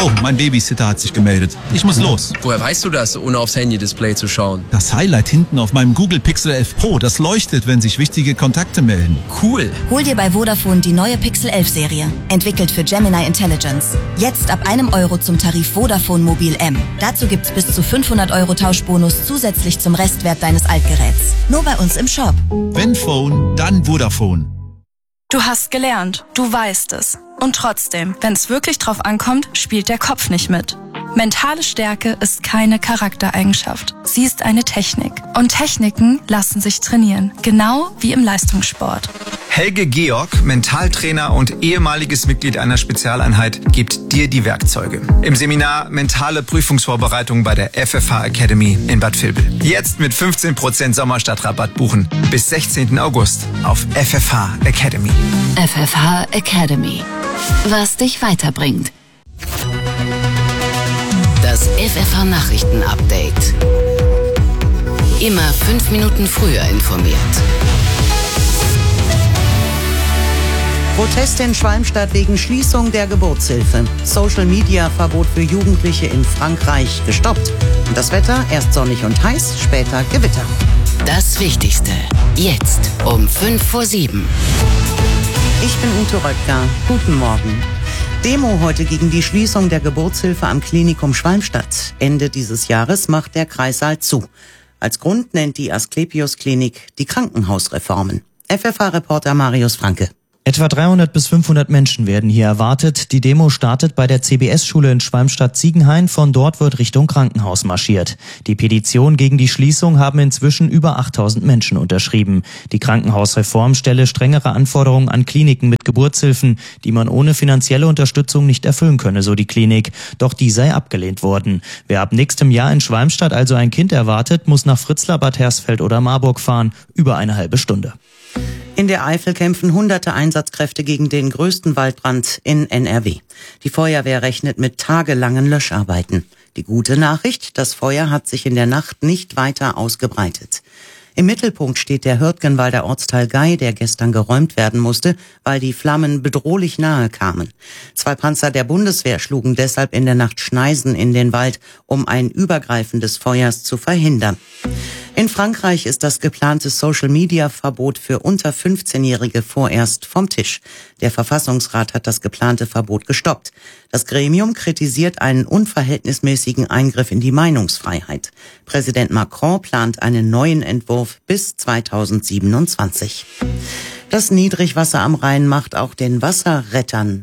Oh, mein Babysitter hat sich gemeldet. Ich muss los. Woher weißt du das, ohne aufs Handy-Display zu schauen? Das Highlight hinten auf meinem Google Pixel 11 Pro, das leuchtet, wenn sich wichtige Kontakte melden. Cool. Hol dir bei Vodafone die neue Pixel 11 Serie. Entwickelt für Gemini Intelligence. Jetzt ab €1 zum Tarif Vodafone Mobil M. Dazu gibt's bis zu 500 € Tauschbonus zusätzlich zum Restwert deines Altgeräts. Nur bei uns im Shop. Wenn Phone, dann Vodafone. Du hast gelernt, du weißt es. Und trotzdem, wenn es wirklich drauf ankommt, spielt der Kopf nicht mit. Mentale Stärke ist keine Charaktereigenschaft. Sie ist eine Technik. Und Techniken lassen sich trainieren. Genau wie im Leistungssport. Helge Georg, Mentaltrainer und ehemaliges Mitglied einer Spezialeinheit, gibt dir die Werkzeuge. Im Seminar Mentale Prüfungsvorbereitung bei der FFH Academy in Bad Vilbel. Jetzt mit 15% Sommerstadtrabatt buchen. Bis 16. August auf FFH Academy. FFH Academy. Was dich weiterbringt. Das FFH Nachrichten Update. Immer 5 Minuten früher informiert. Proteste in Schwalmstadt wegen Schließung der Geburtshilfe. Social-Media-Verbot für Jugendliche in Frankreich gestoppt. Und das Wetter, erst sonnig und heiß, später Gewitter. Das Wichtigste, jetzt um 6:55. Ich bin Ute Röttger. Guten Morgen. Demo heute gegen die Schließung der Geburtshilfe am Klinikum Schwalmstadt. Ende dieses Jahres macht der Kreissaal zu. Als Grund nennt die Asklepios-Klinik die Krankenhausreformen. FFH-Reporter Marius Franke. Etwa 300 bis 500 Menschen werden hier erwartet. Die Demo startet bei der CBS-Schule in Schwalmstadt-Ziegenhain. Von dort wird Richtung Krankenhaus marschiert. Die Petition gegen die Schließung haben inzwischen über 8000 Menschen unterschrieben. Die Krankenhausreform stelle strengere Anforderungen an Kliniken mit Geburtshilfen, die man ohne finanzielle Unterstützung nicht erfüllen könne, so die Klinik. Doch die sei abgelehnt worden. Wer ab nächstem Jahr in Schwalmstadt also ein Kind erwartet, muss nach Fritzlar, Bad Hersfeld oder Marburg fahren. Über eine halbe Stunde. In der Eifel kämpfen hunderte Einsatzkräfte gegen den größten Waldbrand in NRW. Die Feuerwehr rechnet mit tagelangen Löscharbeiten. Die gute Nachricht, das Feuer hat sich in der Nacht nicht weiter ausgebreitet. Im Mittelpunkt steht der Hürtgenwalder Ortsteil Gei, der gestern geräumt werden musste, weil die Flammen bedrohlich nahe kamen. 2 Panzer der Bundeswehr schlugen deshalb in der Nacht Schneisen in den Wald, um ein Übergreifen des Feuers zu verhindern. In Frankreich ist das geplante Social-Media-Verbot für unter 15-Jährige vorerst vom Tisch. Der Verfassungsrat hat das geplante Verbot gestoppt. Das Gremium kritisiert einen unverhältnismäßigen Eingriff in die Meinungsfreiheit. Präsident Macron plant einen neuen Entwurf bis 2027. Das Niedrigwasser am Rhein macht es auch den Wasserrettern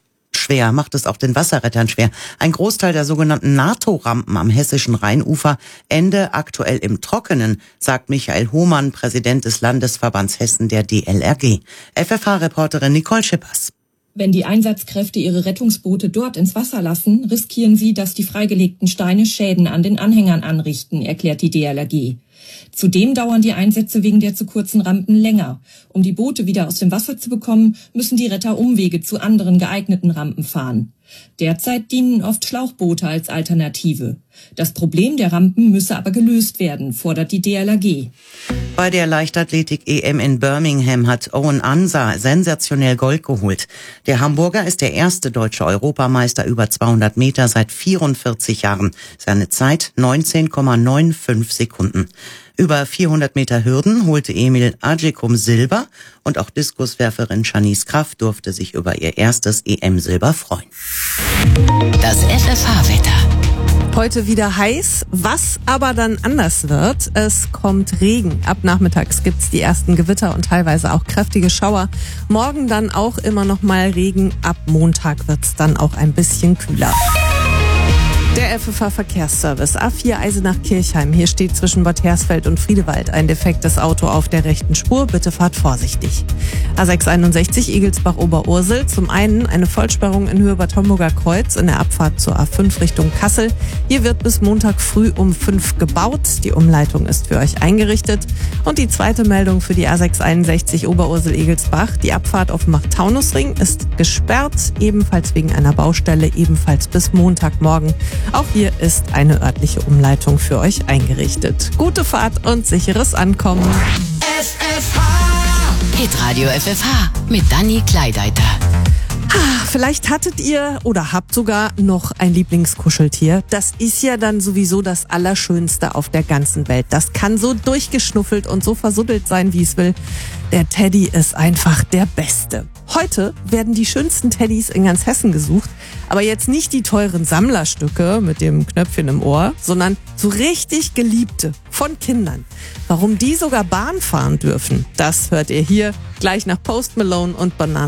schwer. Ein Großteil der sogenannten NATO-Rampen am hessischen Rheinufer ende aktuell im Trockenen, sagt Michael Hohmann, Präsident des Landesverbands Hessen der DLRG. FFH-Reporterin Nicole Schippers. Wenn die Einsatzkräfte ihre Rettungsboote dort ins Wasser lassen, riskieren sie, dass die freigelegten Steine Schäden an den Anhängern anrichten, erklärt die DLRG. Zudem dauern die Einsätze wegen der zu kurzen Rampen länger. Um die Boote wieder aus dem Wasser zu bekommen, müssen die Retter Umwege zu anderen geeigneten Rampen fahren. Derzeit dienen oft Schlauchboote als Alternative. Das Problem der Rampen müsse aber gelöst werden, fordert die DLRG. Bei der Leichtathletik-EM in Birmingham hat Owen Ansa sensationell Gold geholt. Der Hamburger ist der erste deutsche Europameister über 200 Meter seit 44 Jahren. Seine Zeit 19,95 Sekunden. Über 400 Meter Hürden holte Emil Agikum Silber und auch Diskuswerferin Shanice Kraft durfte sich über ihr erstes EM-Silber freuen. Das FFH-Wetter. Heute wieder heiß, was aber dann anders wird. Es kommt Regen. Ab nachmittags gibt's die ersten Gewitter und teilweise auch kräftige Schauer. Morgen dann auch immer noch mal Regen. Ab Montag wird's dann auch ein bisschen kühler. Der FFH-Verkehrsservice A4 Eisenach-Kirchheim. Hier steht zwischen Bad Hersfeld und Friedewald ein defektes Auto auf der rechten Spur. Bitte fahrt vorsichtig. A661 Igelsbach-Oberursel. Zum einen eine Vollsperrung in Höhe Bad Homburger Kreuz in der Abfahrt zur A5 Richtung Kassel. Hier wird bis Montag früh um 5 gebaut. Die Umleitung ist für euch eingerichtet. Und die zweite Meldung für die A661 Oberursel-Egelsbach. Die Abfahrt auf Macht-Taunus-Ring ist gesperrt, ebenfalls wegen einer Baustelle, ebenfalls bis Montagmorgen. Auch hier ist eine örtliche Umleitung für euch eingerichtet. Gute Fahrt und sicheres Ankommen. FFH. Hitradio FFH mit Dani Kleideiter. Vielleicht hattet ihr oder habt sogar noch ein Lieblingskuscheltier. Das ist ja dann sowieso das Allerschönste auf der ganzen Welt. Das kann so durchgeschnuffelt und so versuddelt sein, wie es will. Der Teddy ist einfach der Beste. Heute werden die schönsten Teddys in ganz Hessen gesucht. Aber jetzt nicht die teuren Sammlerstücke mit dem Knöpfchen im Ohr, sondern so richtig Geliebte von Kindern. Warum die sogar Bahn fahren dürfen, das hört ihr hier gleich nach Post Malone und Banana.